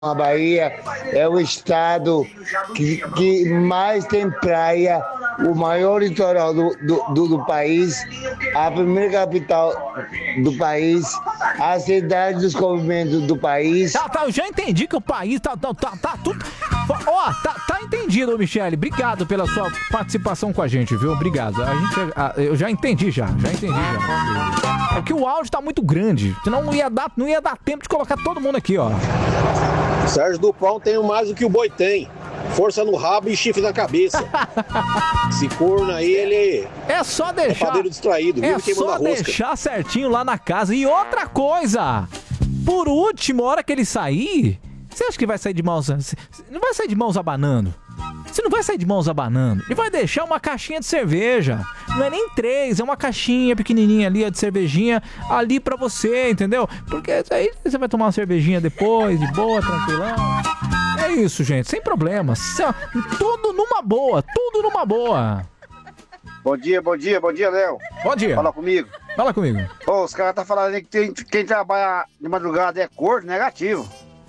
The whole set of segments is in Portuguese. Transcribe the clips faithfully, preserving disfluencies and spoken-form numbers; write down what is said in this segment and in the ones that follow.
A Bahia é o estado que, que mais tem praia, o maior litoral do, do, do, do país, a primeira capital do país, a cidade de desenvolvimento do país. Tá, tá, eu já entendi que o país tá, tá, tá, tá tudo... Ó, tá, tá entendido, Michele. Obrigado pela sua participação com a gente, viu? Obrigado. A gente, a, eu já entendi já, já entendi já. É que o áudio tá muito grande, senão não ia dar, não ia dar tempo de colocar todo mundo aqui, ó. Sérgio Dupont tem mais do que o boi tem. Força no rabo e chifre na cabeça. Esse corno aí, ele é só deixar. É padeiro distraído, é só deixar certinho lá na casa. E outra coisa, por último, a hora que ele sair, você acha que vai sair de mãos... Não vai sair de mãos abanando. Você não vai sair de mãos abanando. Ele vai deixar uma caixinha de cerveja. Não é nem três, é uma caixinha pequenininha ali, ó, de cervejinha ali pra você, entendeu? Porque aí você vai tomar uma cervejinha depois, de boa, tranquilão. É isso, gente, sem problema. Tudo numa boa, tudo numa boa. Bom dia, bom dia, bom dia, Léo. Bom dia. Fala comigo. Fala comigo. Ô, os caras tá falando aí que tem, quem trabalha de madrugada é corno, negativo.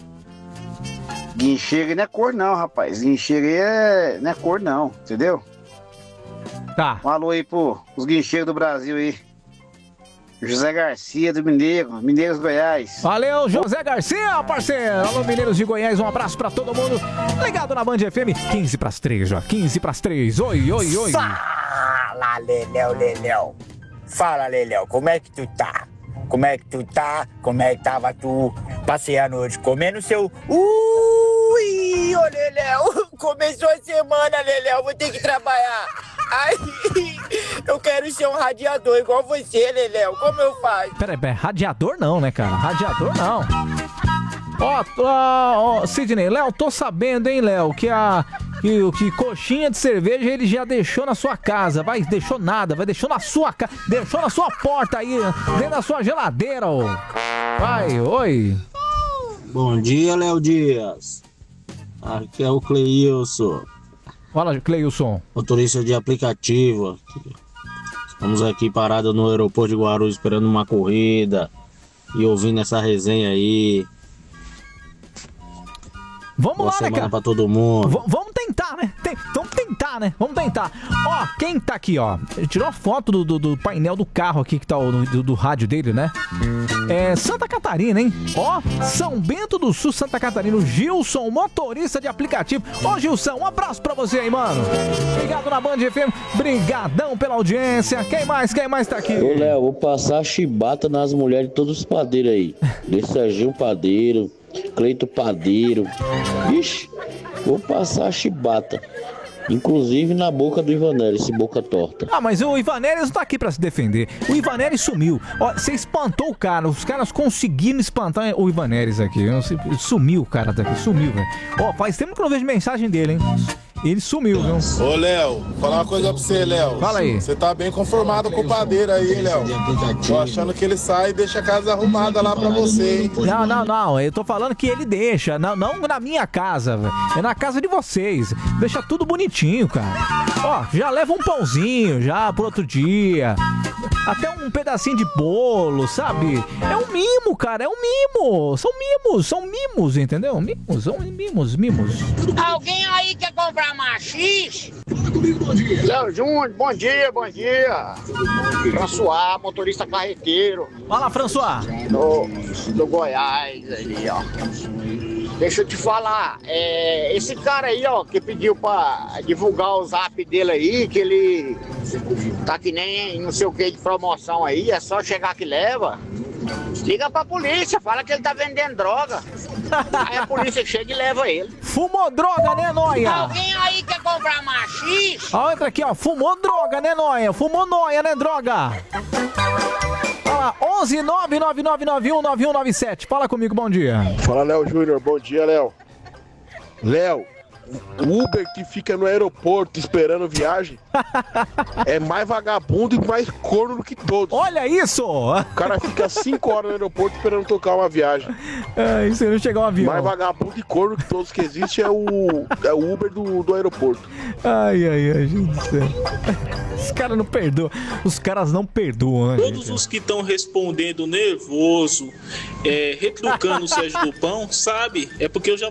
Guincheiro não é cor não, rapaz. Guincheiro é... não é cor não, entendeu? Tá. Um alô aí pros guincheiros do Brasil aí. José Garcia do Mineiro, Mineiros Goiás. Valeu, José Garcia, parceiro. Alô, Mineiros de Goiás, um abraço pra todo mundo. Ligado na Band F M, quinze pras três, ó. quinze pras três. Oi, oi, oi. Fala, Leléu, Leléu. Fala, Leléu, como é que tu tá? Como é que tu tá? Como é que tava tu passeando hoje? Comendo seu... Ui, ô Leléu, começou a semana, Leléu, vou ter que trabalhar. Ai, eu quero ser um radiador igual você, Leléu, como eu faço? Peraí, peraí, radiador não, né, cara? Radiador não. Ó, ó, ó, Sidney, Léo, tô sabendo, hein, Léo, que a... Que, que coxinha de cerveja ele já deixou na sua casa. Vai, deixou nada, vai, deixou na sua casa. Deixou na sua porta aí, dentro da sua geladeira, ó. Vai, oi. Bom dia, Léo Dias. Aqui é o Cleilson. Fala, Cleilson. Motorista de aplicativo. Estamos aqui parados no aeroporto de Guarulhos esperando uma corrida e ouvindo essa resenha aí. Vamos Boa lá, né, cara? Pra todo mundo. V- vamos tentar, né? Tem- vamos tentar, né? Vamos tentar. Ó, quem tá aqui, ó? Tirou a foto do, do, do painel do carro aqui que tá o, do, do rádio dele, né? É Santa Catarina, hein? Ó, São Bento do Sul, Santa Catarina. O Gilson, motorista de aplicativo. Ô, Gilson, um abraço pra você aí, mano. Obrigado na Band F M. Brigadão pela audiência. Quem mais? Quem mais tá aqui? Ô, Léo, vou passar a chibata nas mulheres de todos os padeiros aí. De Serginho Padeiro, Cleito Padeiro. Ixi, vou passar a chibata. Inclusive na boca do Ivanelli, esse boca torta. Ah, mas o Ivanelis não tá aqui pra se defender. O Ivanelis sumiu. Ó, você espantou o cara. Os caras conseguiram espantar o Ivanelis aqui. Sumiu o cara daqui, sumiu, velho. Ó, faz tempo que eu não vejo mensagem dele, hein? Ele sumiu, viu? Ô, Léo, falar uma coisa pra você, Léo. Fala aí. Você tá bem conformado com o padeiro aí, hein, Léo? Tô achando que ele sai e deixa a casa arrumada lá pra você, hein? Não, não, não. Eu tô falando que ele deixa. Não, não na minha casa, velho. É na casa de vocês. Deixa tudo bonitinho, cara. Ó, já leva um pãozinho já pro outro dia. Até um pedacinho de bolo, sabe? É um mimo, cara. É um mimo. São mimos, são mimos, entendeu? Mimos, são mimos, mimos. Alguém aí quer comprar machixe? Léo Júnior, bom dia, bom dia. François, motorista carreteiro. Fala, François. Do, do Goiás ali, ó. Deixa eu te falar, é, esse cara aí, ó, que pediu pra divulgar o zap dele aí, que ele tá que nem não sei o que de promoção aí, é só chegar que leva. Liga pra polícia, fala que ele tá vendendo droga. Aí a polícia chega e leva ele. Fumou droga, né, Noia? Alguém aí quer comprar machixe? Ó, entra aqui, ó. Fumou droga, né, Noia? Fumou Noia, né, droga? Fala, onze nove nove nove nove um nove um nove sete. Fala comigo, bom dia. Fala, Léo Júnior, bom dia, Léo. Léo, o Uber que fica no aeroporto esperando viagem é mais vagabundo e mais corno do que todos. Olha isso! O cara fica cinco horas no aeroporto esperando tocar uma viagem. É, isso aí não chegar um avião. Mais vagabundo e corno que todos que existe é o, é o Uber do, do aeroporto. Ai, ai, ai, gente do céu. Os caras não perdoam. Os caras não perdoam, né, Todos gente? os que estão respondendo nervoso, é, retrucando o Sérgio do Pão, sabe? É porque eu já